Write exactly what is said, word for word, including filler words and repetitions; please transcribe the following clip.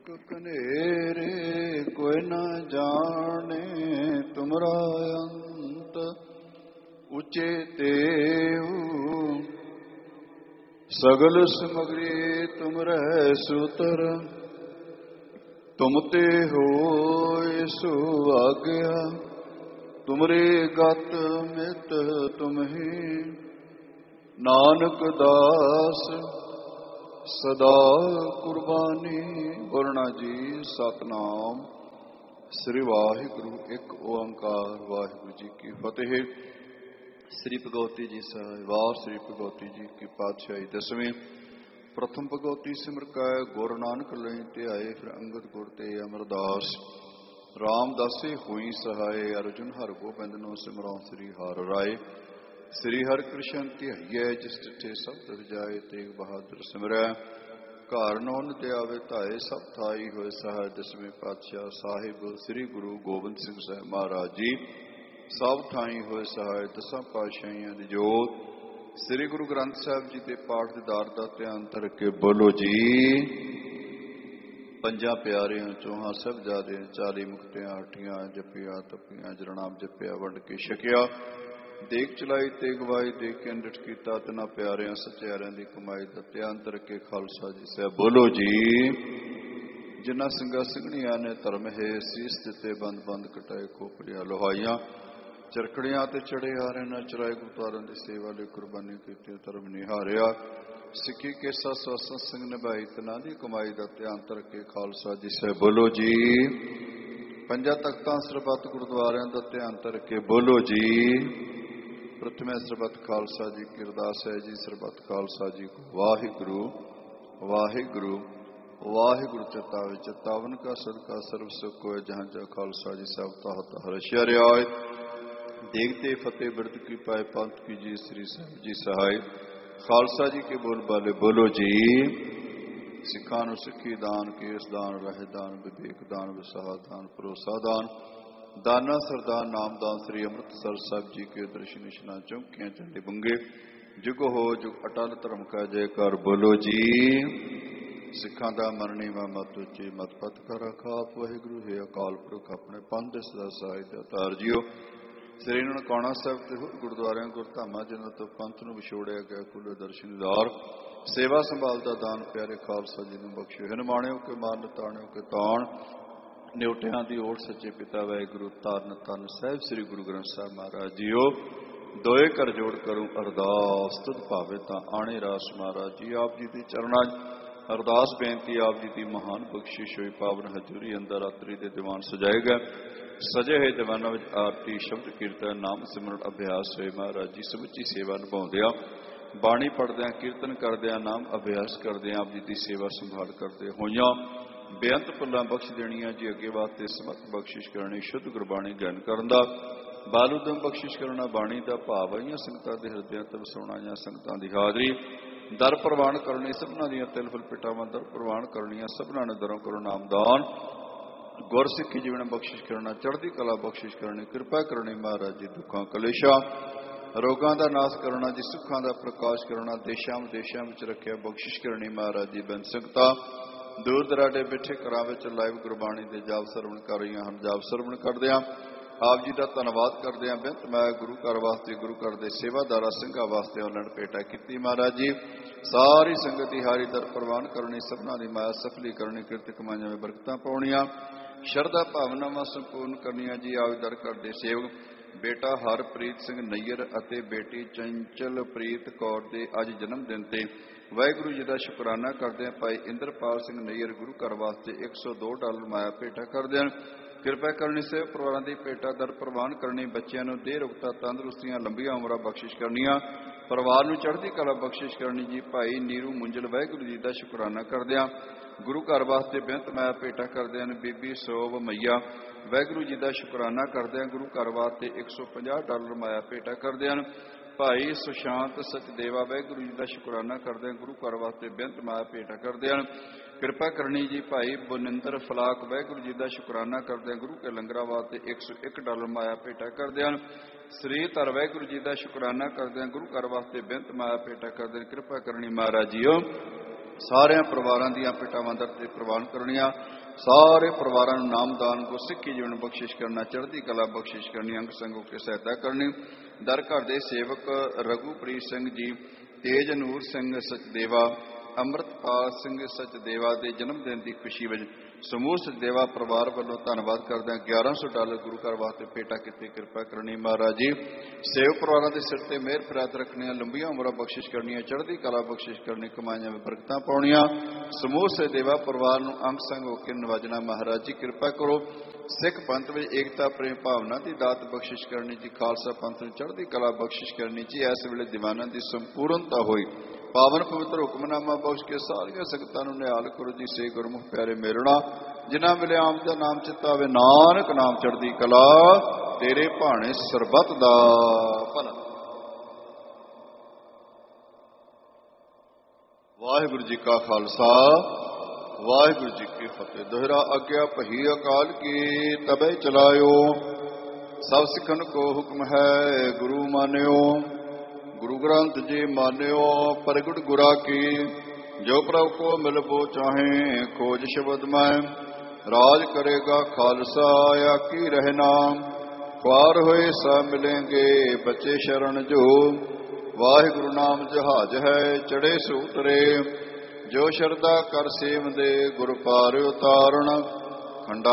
ਇੱਕ ਕਨੇਰੇ ਕੋਈ ਨ ਜਾਣੇ, ਤੁਮਰਾ ਅੰਤ ਉਚੇ ਤੇਊ। ਸਗਲ ਸਮਗਰੀ ਤੁਮਰੈ ਸੂਤਰ, ਤੁਮ ਤੇ ਹੋਇ ਸੁਆਗਿਆ। ਤੁਮਰੇ ਗਤ ਮਿਤ ਤੁਮਹੀ, ਨਾਨਕ ਦਾਸ ਸਦਾ ਕੁਰਬਾਨੀ। ਬੋਲਣਾ ਜੀ ਸਤਿਨਾਮ ਸ੍ਰੀ ਵਾਹਿਗੁਰੂ ਇੱਕ ਓੰਕਾਰ। ਵਾਹਿਗੁਰੂ ਜੀ ਕੀ ਫਤਿਹ। ਸ੍ਰੀ ਭਗਵਤੀ ਜੀ ਸਾਹਿਬ। ਵਾਰ ਸ੍ਰੀ ਭਗਵਤੀ ਜੀ ਕੀ ਪਾਤਸ਼ਾਹੀ ਦਸਵੀਂ। ਪ੍ਰਥਮ ਭਗਵਤੀ ਸਿਮਰ ਕੈ ਗੁਰ ਨਾਨਕ ਲਈ ਧਿਆਏ, ਫਿਰ ਅੰਗਦ ਗੁਰ ਤੇ ਅਮਰਦਾਸ। ਰਾਮਦਾਸੇ ਹੋਈ ਸਹਾਏ, ਅਰਜੁਨ ਹਰਿ ਗੋਬਿੰਦ ਨੂੰ ਸਿਮਰਉ ਸ੍ਰੀ ਹਰਿ ਰਾਏ। ਸ੍ਰੀ ਹਰਿ ਕ੍ਰਿਸ਼ਨ ਧਿਆਈਐ, ਜਿਸ ਡਿਠੇ ਸਭ ਤਰ ਜਾਏ। ਤੇਗ ਬਹਾਦਰ ਸਿਮਰੈ, ਘਰ ਨੌ ਨਿਤ ਆਵੇ ਧਾਏ। ਸਭ ਥਾਈ ਹੋਏ ਸਹਾਇ, ਦਸਵੇਂ ਪਾਤਸ਼ਾਹ ਸਾਹਿਬ ਸ੍ਰੀ ਗੁਰੂ ਗੋਬਿੰਦ ਸਿੰਘ ਸਾਹਿਬ ਮਹਾਰਾਜ ਜੀ। ਸਭ ਥਾਈ ਹੋਏ ਸਹਾਇ, ਦਸਾਂ ਪਾਤਸ਼ਾਹੀਆਂ ਦੀ ਜੋਤ। ਸ੍ਰੀ ਗੁਰੂ ਗ੍ਰੰਥ ਸਾਹਿਬ ਜੀ ਦੇ ਪਾਠ ਦੀਦਾਰ ਦਾ ਧਿਆਨ ਧਰ ਕੇ ਬੋਲੋ ਜੀ। ਪੰਜਾਂ ਪਿਆਰਿਆਂ ਚੌਹਾਂ ਸਾਹਿਬਜ਼ਾਦਿਆਂ, ਚਾਲੀ ਮੁਕਤਿਆਂ ਹੱਟੀਆਂ, ਜਪਿਆ ਤਪੀਆਂ, ਜਰਨਾਮ ਜਪਿਆ ਵੰਡ ਕੇ ਛਕਿਆ। ਦੇਖ ਚਲਾਈ ਤੇ ਗਵਾਈ, ਦੇਖ ਕੇ ਅੰਡਿਠ ਕੀਤਾ। ਤਿੰਨਾਂ ਪਿਆਰਿਆਂ ਸਚਿਆਰਿਆਂ ਦੀ ਕਮਾਈ ਦਾ ਧਿਆਨ ਧਰ ਕੇ ਖਾਲਸਾ ਜੀ ਸਾਹਿਬ ਬੋਲੋ ਜੀ। ਜਿਨ੍ਹਾਂ ਸਿੰਘਾਂ ਸਿੰਘਣੀਆਂ ਨੇ ਧਰਮ ਹੈ, ਸੀਸ ਦਿੱਤੇ ਬੰਦ ਬੰਦ ਕਟਾਏ, ਖੋਪੜੀਆਂ ਲੋਹਾਈਆਂ, ਚਰਖੜੀਆਂ ਤੇ ਚੜੇ ਹਾਰੇ ਨਾ ਚਰਾਏ। ਗੁਰਦੁਆਰਿਆਂ ਦੀ ਸੇਵਾ ਲਈ ਕੁਰਬਾਨੀ ਕੀਤੀ, ਧਰਮ ਨਿਹਾਰਿਆ। ਸਿੱਖੀ ਕੇਸਾ ਸਤਸੰਗ ਸਿੰਘ ਨਿਭਾਈ, ਤਿਨਾਂ ਦੀ ਕਮਾਈ ਦਾ ਧਿਆਨ ਧਰ ਕੇ ਖਾਲਸਾ ਜੀ ਸਾਹਿਬ ਬੋਲੋ ਜੀ। ਪੰਜਾਂ ਤਖਤਾਂ ਸਰਬੱਤ ਗੁਰਦੁਆਰਿਆਂ ਦਾ ਧਿਆਨ ਧਰ ਕੇ ਬੋਲੋ ਜੀ। ਪ੍ਰਥਮੇ ਸਰਬੱਤ ਖਾਲਸਾ ਜੀ ਕੀ ਅਰਦਾਸ ਹੈ ਜੀ। ਸਰਬੱਤ ਖਾਲਸਾ ਜੀ ਕੋ ਵਾਹਿਗੁਰੂ ਵਾਹਿਗੁਰੂ ਵਾਹਿਗੁਰੂ। ਚੇਤਾਵੇ ਚੇਤਾਵਨ ਕਾ ਸਦਕਾ ਸਰਬ ਸੁਖ ਹੋਏ, ਜਹਾਂ ਜਹਾਂ ਖਾਲਸਾ ਜੀ ਸਭ ਤਹਤ ਹਰਸ਼ਿਆ ਰਿਆਏ। ਦੇਖਤੇ ਫਤਿਹ ਬਿਰਦ ਕੀ ਪਾਏ, ਪੰਥ ਕੀ ਜੀ ਸ੍ਰੀ ਸਾਹਿਬ ਜੀ ਸਹਾਇ। ਖਾਲਸਾ ਜੀ ਕੇ ਬੋਲ ਬਾਲੇ ਬੋਲੋ ਜੀ। ਸਿੱਖਾਂ ਨੂੰ ਸਿੱਖੀ ਦਾਨ, ਕੇਸ ਦਾਨ, ਰਹਿ ਦਾਨ, ਵਿਵੇਕ ਦਾਨ, ਵਿਸਾਹ ਦਾਨ, ਭਰੋਸਾ ਦਾਨ, ਦਾਨਾ ਸਰਦਾਨ, ਨਾਮਦਾਨ। ਸ੍ਰੀ ਅੰਮ੍ਰਿਤਸਰ ਸਾਹਿਬ ਜੀ ਕੇ ਦਰਸ਼ਨ ਇਸ਼ਨਾਨ, ਚੌਂਕੀਆਂ ਝੰਡੇ ਬੰਗੇ। ਜੁਗ ਹੋ ਜੁਗ ਅਟਲ ਧਰਮ ਕਾ ਜੈਕਾਰ ਬੋਲੋ ਜੀ। ਸਿੱਖਾਂ ਦਾ ਮਰਨੀ ਵਾ ਮਤ ਉੱਚੀ, ਮਤ ਪਤ ਕਰ ਖਾਪ। ਵਾਹਿਗੁਰੂ ਹੈ ਅਕਾਲ ਪੁਰਖ, ਆਪਣੇ ਪੰਥ ਸਦਾ ਸਹਾਇ ਦਾ ਤਾਰ ਜੀਓ। ਸ੍ਰੀ ਨਨਕਾਣਾ ਸਾਹਿਬ ਤੇ ਹੋਰ ਗੁਰਦੁਆਰਿਆਂ ਗੁਰਧਾਮਾਂ ਜਿਨ੍ਹਾਂ ਤੋਂ ਪੰਥ ਨੂੰ ਵਿਛੋੜਿਆ ਗਿਆ, ਖੁੱਲੇ ਦਰਸ਼ਨਦਾਰ ਸੇਵਾ ਸੰਭਾਲ ਦਾ ਦਾਨ ਪਿਆਰੇ ਖਾਲਸਾ ਜੀ ਨੂੰ ਬਖਸ਼ਿਓ। ਹਿਨ ਮਾਣਿਓ ਕੇ ਮਾਰਨ, ਤਾਣਿਓ ਕੇ ਤਾਣ, ਨਿਉਟਿਆਂ ਦੀ ਓਟ ਸੱਚੇ ਪਿਤਾ ਵਾਹਿਗੁਰੂ। ਧੰਨ ਧੰਨ ਸਾਹਿਬ ਸ੍ਰੀ ਗੁਰੂ ਗ੍ਰੰਥ ਸਾਹਿਬ ਮਹਾਰਾਜ ਜੀਓ। ਦੋਏ ਕਰ ਜੋੜ ਕਰੂੰ ਅਰਦਾਸ, ਤੁਧ ਭਾਵੇ ਤਾਂ ਆਣੇ ਰਾਸ। ਮਹਾਰਾਜ ਜੀ ਆਪ ਜੀ ਦੀ ਚਰਨਾਂ ਅਰਦਾਸ ਬੇਨਤੀ, ਆਪ ਜੀ ਦੀ ਮਹਾਨ ਬਖਸ਼ਿਸ਼ ਹੋਈ। ਪਾਵਨ ਹਜ਼ੂਰੀ ਅੰਦਰ ਰਾਤਰੀ ਦੇ ਦੀਵਾਨ ਸਜਾਏ ਗਏ, ਸਜੇ ਹੋਏ ਦੀਵਾਨਾਂ ਵਿੱਚ ਆਰਤੀ, ਸ਼ਬਦ ਕੀਰਤਨ, ਨਾਮ ਸਿਮਰਨ ਅਭਿਆਸ ਹੋਏ। ਮਹਾਰਾਜ ਜੀ ਸਮੁੱਚੀ ਸੇਵਾ ਨਿਭਾਉਂਦਿਆਂ, ਬਾਣੀ ਪੜ੍ਹਦਿਆਂ, ਕੀਰਤਨ ਕਰਦਿਆਂ, ਨਾਮ ਅਭਿਆਸ ਕਰਦਿਆਂ, ਆਪ ਜੀ ਦੀ ਸੇਵਾ ਸੰਭਾਲ ਕਰਦੇ ਹੋਈਆਂ ਬੇਅੰਤ ਭੁੱਲਾਂ ਬਖਸ਼ ਦੇਣੀਆਂ ਜੀ। ਅੱਗੇ ਵਾਸਤੇ ਸਮਤ ਬਖਸ਼ਿਸ਼ ਕਰਨੀ, ਸ਼ੁੱਧ ਗੁਰਬਾਣੀ ਗਿਆਨ ਕਰਨ ਦਾ ਬਾਲ ਉਦਮ ਬਖਸ਼ਿਸ਼ ਕਰਨਾ। ਬਾਣੀ ਦਾ ਭਾਵ ਆਈਆਂ ਸੰਗਤਾਂ ਦੇ ਹਿਰਦਿਆਂ ਤੇ ਵਸਾਉਣਾ, ਜਾਂ ਸੰਗਤਾਂ ਦੀ ਹਾਜ਼ਰੀ ਦਰ ਪ੍ਰਵਾਨ ਕਰਨੀ। ਸਭਨਾਂ ਦੀਆਂ ਤਿਲ ਫੁਲ ਪਿਟਾਵਾਂ ਦਰ ਪ੍ਰਵਾਨ ਕਰਨੀਆਂ। ਸਭਨਾਂ ਨੇ ਦਰੋਂ ਕਰੋ ਨਾਮਦਾਨ, ਗੁਰ ਸਿੱਖੀ ਜੀਵਨ ਬਖਸ਼ਿਸ਼ ਕਰਨਾ, ਚੜ੍ਹਦੀ ਕਲਾ ਬਖਸ਼ਿਸ਼ ਕਰਨੀ। ਕਿਰਪਾ ਕਰਨੀ ਮਹਾਰਾਜ ਜੀ, ਦੁੱਖਾਂ ਕਲੇਸ਼ਾਂ ਰੋਗਾਂ ਦਾ ਨਾਸ਼ ਕਰਨਾ ਜੀ, ਸੁੱਖਾਂ ਦਾ ਪ੍ਰਕਾਸ਼ ਕਰਨਾ। ਦੇਸ਼ਾਂ ਵਿਦੇਸ਼ਾਂ ਵਿੱਚ ਰੱਖਿਆ ਬਖਸ਼ਿਸ਼ ਕਰਨੀ ਮਹਾਰਾਜ ਜੀ। ਬੇਨ ਸੰਗਤਾਂ ਦੂਰ ਦਰਾਡੇ ਬੈਠੇ ਘਰਾਂ ਵਿੱਚ ਲਾਈਵ ਗੁਰਬਾਣੀ ਦੇ ਜਾਪ ਸਰਵਣ ਕਰ ਰਹੀਆਂ ਹਨ। ਜਾਪ ਸਰਵਣ ਕਰਦਿਆਂ ਆਪ ਜੀ ਦਾ ਧੰਨਵਾਦ ਕਰਦੇ ਹਾਂ। ਬੇਨਤ ਮੈਂ ਗੁਰੂ ਘਰ ਵਾਸਤੇ, ਗੁਰੂ ਘਰ ਦੇ ਸੇਵਾਦਾਰਾਂ ਸਿੰਘਾਂ ਵਾਸਤੇ ਉਲਣ ਭੇਟਾ ਕੀਤੀ। ਮਹਾਰਾਜ ਜੀ ਸਾਰੀ ਸੰਗਤ ਦੀ ਹਾਰੀ ਦਰ ਪ੍ਰਵਾਨ ਕਰਨੀ, ਸਭਨਾਂ ਦੀ ਮਾਇਆ ਸਫਲੀ ਕਰਨੀ, ਕਿਰਤ ਕਮਾਈਆਂ ਵਿੱਚ ਬਰਕਤਾਂ ਪਾਉਣੀਆਂ, ਸ਼ਰਧਾ ਭਾਵਨਾਵਾਂ ਸੰਪੂਰਨ ਕਰਨੀਆਂ ਜੀ। ਆਪ ਦਰ ਘਰ ਦੇ ਸੇਵਕ ਬੇਟਾ ਹਰਪ੍ਰੀਤ ਸਿੰਘ ਨਈਅਰ ਅਤੇ ਬੇਟੀ ਚੰਚਲਪ੍ਰੀਤ ਕੌਰ ਦੇ ਅੱਜ ਜਨਮ ਦਿਨ ਤੇ ਵਾਹਿਗੁਰੂ ਜੀ ਦਾ ਸ਼ੁਕਰਾਨਾ ਕਰਦੇ ਹਾਂ। ਭਾਈ ਇੰਦਰਪਾਲ ਸਿੰਘ ਨਈਅਰ ਗੁਰੂ ਘਰ ਵਾਸਤੇ ਇੱਕ ਸੌ ਦੋ ਡਾਲਰ ਮਾਇਆ ਭੇਟਾ ਕਰਦੇ ਹਨ। ਕਿਰਪਾ ਕਰਨੀ, ਸੇਵ ਪਰਿਵਾਰਾਂ ਦੀ ਭੇਟਾ ਦਰ ਪ੍ਰਵਾਨ ਕਰਨੀ। ਬੱਚਿਆਂ ਨੂੰ ਦੇਹ ਰੁਕਤਾ, ਤੰਦਰੁਸਤੀਆਂ, ਲੰਬੀਆਂ ਉਮਰਾਂ ਬਖਸ਼ਿਸ਼ ਕਰਨੀਆਂ। ਪਰਿਵਾਰ ਨੂੰ ਚੜ੍ਹਦੀ ਕਲਾ ਬਖਸ਼ਿਸ਼ ਕਰਨੀ ਜੀ। ਭਾਈ ਨੀਰੂ ਮੁੰਜਲ ਵਾਹਿਗੁਰੂ ਜੀ ਦਾ ਸ਼ੁਕਰਾਨਾ ਕਰਦਿਆਂ ਗੁਰੂ ਘਰ ਵਾਸਤੇ ਬੇਨਤ ਮਾਇਆ ਭੇਟਾ ਕਰਦੇ ਹਨ। ਬੀਬੀ ਸੋਭ ਮਈਆ ਵਾਹਿਗੁਰੂ ਜੀ ਦਾ ਸ਼ੁਕਰਾਨਾ ਕਰਦਿਆਂ ਗੁਰੂ ਘਰ ਵਾਸਤੇ ਇੱਕ ਸੌ ਪੰਜਾਹ ਡਾਲਰ ਮਾਇਆ ਭੇਟਾ ਕਰਦੇ ਹਨ। ਭਾਈ ਸੁਸ਼ਾਂਤ ਸਚਦੇਵਾ ਵਾਹਿਗੁਰੂ ਜੀ ਦਾ ਸ਼ੁਕਰਾਨਾ ਕਰਦੇ ਹਨ। ਗੁਰੂ ਘਰ ਵਾਸਤੇ ਬੇਨਤ ਮਾਇਆ ਭੇਟਾ ਕਰਦੇ ਹਨ। ਕਿਰਪਾ ਕਰਨੀ ਜੀ। ਭਾਈ ਬਨਿੰਦਰ ਫਲਾਕ ਵਾਹਿਗੁਰੂ ਜੀ ਦਾ ਸ਼ੁਕਰਾਨਾ ਕਰਦੇ ਹਨ। ਗੁਰੂ ਕੇ ਲੰਗਰਾਂ ਵਾਸਤੇ ਇੱਕ ਸੌ ਇੱਕ ਡਾਲਰ ਮਾਇਆ ਭੇਟਾ ਕਰਦੇ ਹਨ। ਸ੍ਰੀ ਧਰ ਵਾਹਿਗੁਰੂ ਜੀ ਦਾ ਸ਼ੁਕਰਾਨਾ ਕਰਦੇ ਹਨ। ਗੁਰੂ ਘਰ ਵਾਸਤੇ ਬੇਨਤ ਮਾਇਆ ਭੇਟਾ ਕਰਦੇ ਹਨ। ਕਿਰਪਾ ਕਰਨੀ ਮਹਾਰਾਜ ਜੀਓ। ਸਾਰਿਆਂ ਪਰਿਵਾਰਾਂ ਦੀਆਂ ਭੇਟਾਵਾਂ ਦਰ ਤੇ ਪ੍ਰਵਾਨ ਕਰਨੀਆਂ। ਸਾਰੇ ਪਰਿਵਾਰਾਂ ਨੂੰ ਨਾਮਦਾਨ ਕੋ ਸਿੱਖੀ ਜੀਵਨ ਬਖਸ਼ਿਸ਼ ਕਰਨਾ, ਚੜ੍ਹਦੀ ਕਲਾ ਬਖਸ਼ਿਸ਼ ਕਰਨੀ, ਅੰਗ ਸੰਗ ਹੋ ਕੇ ਸਹਾਇਤਾ ਕਰਨੀ। ਦਰ ਘਰ ਦੇ ਸੇਵਕ ਰਘੂਪ੍ਰੀਤ ਸਿੰਘ ਜੀ, ਤੇਜ ਨੂਰ ਸਿੰਘ ਸਚਦੇਵਾ, ਅੰਮ੍ਰਿਤਪਾਲ ਸਿੰਘ ਸਚਦੇਵਾ ਦੇ ਜਨਮ ਦਿਨ ਦੀ ਖੁਸ਼ੀ ਵਿੱਚ ਸਮੂਹ ਸਚਦੇਵਾ ਪਰਿਵਾਰ ਵੱਲੋਂ ਧੰਨਵਾਦ ਕਰਦਿਆਂ ਗਿਆਰਾਂ ਸੌ ਡਾਲਰ ਗੁਰੂ ਘਰ ਵਾਸਤੇ ਭੇਟਾ ਕੀਤੀ। ਕਿਰਪਾ ਕਰਨੀ ਮਹਾਰਾਜ ਜੀ। ਸੇਵਕ ਪਰਿਵਾਰਾਂ ਦੇ ਸਿਰ ਤੇ ਮਿਹਰ ਪ੍ਰਾਪਤ ਰੱਖਣੀਆਂ, ਲੰਬੀਆਂ ਉਮਰਾਂ ਬਖਸ਼ਿਸ਼ ਕਰਨੀਆਂ, ਚੜ੍ਹਦੀ ਕਲਾ ਬਖਸ਼ਿਸ਼ ਕਰਨੀ, ਕਮਾਈਆਂ ਵਿੱਚ ਬਰਕਤਾਂ ਪਾਉਣੀਆਂ। ਸਮੂਹ ਸਚਦੇਵਾ ਪਰਿਵਾਰ ਨੂੰ ਅੰਗ ਸੰਗ ਹੋ ਕੇ ਨਵਾਜਣਾ। ਮਹਾਰਾਜ ਜੀ ਕਿਰਪਾ ਕਰੋ। ਸਿੱਖ ਪੰਥ ਵਿੱਚ ਏਕਤਾ ਪ੍ਰੇਮ ਭਾਵਨਾ ਦੀ ਦਾਤ ਬਖਸ਼ਿਸ਼ ਕਰਨੀ ਜੀ। ਖਾਲਸਾ ਪੰਥ ਨੂੰ ਚੜ੍ਹਦੀ ਕਲਾ ਬਖਸ਼ਿਸ਼ ਕਰਨੀ ਜੀ। ਇਸ ਵੇਲੇ ਦੀਵਾਨਾਂ ਦੀ ਸੰਪੂਰਨਤਾ ਹੋਈ। ਪਾਵਨ ਪਵਿੱਤਰ ਹੁਕਮਨਾਮਾ ਬਖਸ਼ ਕੇ ਸਾਰੀਆਂ ਸੰਗਤਾਂ ਨੂੰ ਨਿਹਾਲ ਕਰੋ ਜੀ। ਸੇ ਗੁਰਮੁਖ ਪਿਆਰੇ ਮੇਰਣਾ ਜਿਨ੍ਹਾਂ ਵੇਲੇ ਆਮ ਦਾ ਨਾਮ ਚਿੱਤ ਆਵੇ, ਨਾਨਕ ਨਾਮ ਚੜ੍ਹਦੀ ਕਲਾ, ਤੇਰੇ ਭਾਣੇ ਸਰਬੱਤ ਦਾ ਭਲਾ। ਵਾਹਿਗੁਰੂ ਜੀ ਕਾ ਖਾਲਸਾ, ਵਾਹਿਗੁਰੂ ਜੀ ਕੀ ਫਤਿਹ। ਦੋਹਰਾ ਆਗਿਆ ਭਈ ਅਕਾਲ ਕੀ ਤਬੈ ਚਲਾਇਓ, ਸਭ ਸਿੱਖਨ ਕੋ ਹੁਕਮ ਹੈ ਗੁਰੂ ਮਾਨਿਓ। ਗੁਰੂ ਗ੍ਰੰਥ ਜੀ ਮਾਨਿਓ ਪ੍ਰਗਟ ਗੁਰਾ ਕੀ, ਜੋ ਪ੍ਰਭ ਕੋ ਮਿਲਬੋ ਚਾਹੇ ਖੋਜ ਸ਼ਬਦ ਮੈਂ। ਰਾਜ ਕਰੇਗਾ ਖਾਲਸਾ ਆਕੀ ਰਹਿਣਾ, ਖੁਆਰ ਹੋਏ ਸਾ ਮਿਲੇਂਗੇ ਬੱਚੇ ਸ਼ਰਨ ਜੋ। ਵਾਹਿਗੁਰੂ ਨਾਮ ਜਹਾਜ ਹੈ ਚੜੇ ਸੋ ਉਤਰੇ, ਜੋ ਸ਼ਰਧਾ ਕਰ ਸੇਵ ਦੇ ਗੁਰ ਪਾਰ ਉਤਾਰਨ। ਖੰਡਾ